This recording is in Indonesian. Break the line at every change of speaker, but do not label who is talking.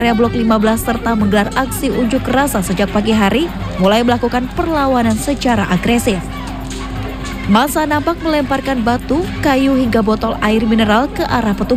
area Blok 15 serta menggelar aksi unjuk rasa sejak pagi hari, mulai melakukan perlawanan secara agresif. Massa nampak melemparkan batu, kayu hingga botol air mineral ke arah petugas.